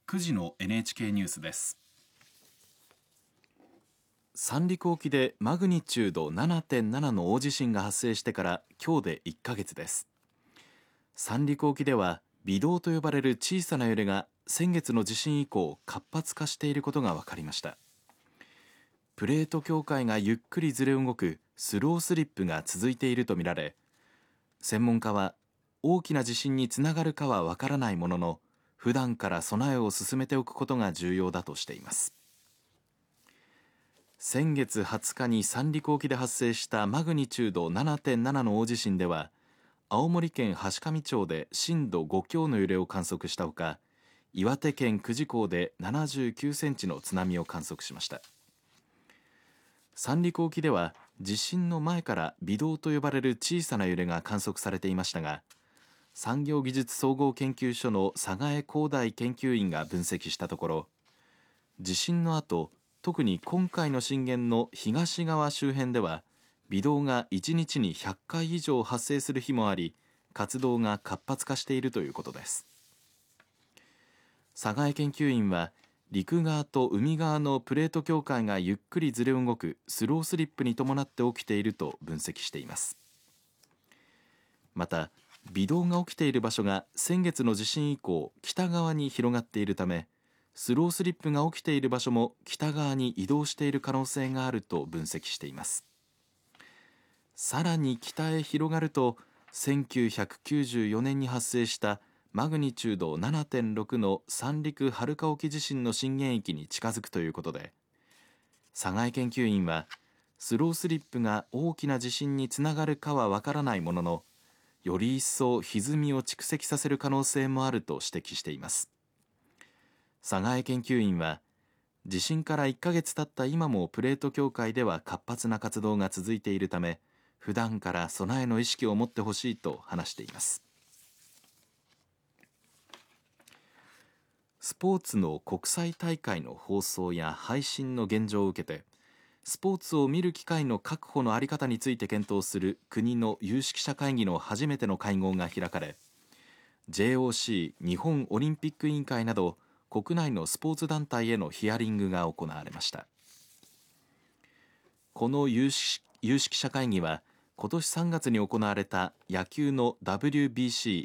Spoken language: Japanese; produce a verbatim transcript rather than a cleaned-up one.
くじの エヌエイチケー ニュースです。 三陸沖でマグニチュード ななてんなな の大地震が発生してから今日でいっかげつです。三陸沖では微動と呼ばれる小さな揺れが先月の地震以降活発化していることが分かりました。プレート境界がゆっくりずれ動くスロースリップが続いているとみられ、専門家は大きな地震につながるかは分からないものの、普段から備えを進めておくことが重要だとしています。先月はつかに三陸沖で発生したマグニチュード ななてんなな の大地震では、青森県階上町で震度ご強の揺れを観測したほか、岩手県久慈港でななじゅうきゅうセンチの津波を観測しました。三陸沖では地震の前から微動と呼ばれる小さな揺れが観測されていましたが、産業技術総合研究所の佐賀江光大研究員が分析したところ、地震の後、特に今回の震源の東側周辺では微動がいちにちにひゃっかい以上発生する日もあり、活動が活発化しているということです。佐賀江研究員は、陸側と海側のプレート境界がゆっくりずれ動くスロースリップに伴って起きていると分析しています。また、微動が起きている場所が先月の地震以降北側に広がっているため、スロースリップが起きている場所も北側に移動している可能性があると分析しています。さらに北へ広がると、せんきゅうひゃくきゅうじゅうよねんに発生したマグニチュード ななてんろく の三陸春香沖地震の震源域に近づくということで、佐賀江研究員は、スロースリップが大きな地震につながるかはわからないものの、より一層歪みを蓄積させる可能性もあると指摘しています。佐賀江研究員は、地震からいっかげつ経った今もプレート境界では活発な活動が続いているため、普段から備えの意識を持ってほしいと話しています。スポーツの国際大会の放送や配信の現状を受けて、スポーツを見る機会の確保の在り方について検討する国の有識者会議の初めての会合が開かれ、 ジェイオーシー 日本オリンピック委員会など国内のスポーツ団体へのヒアリングが行われました。この有識有識者会議は、今年さんがつに行われた野球の ダブリュービーシ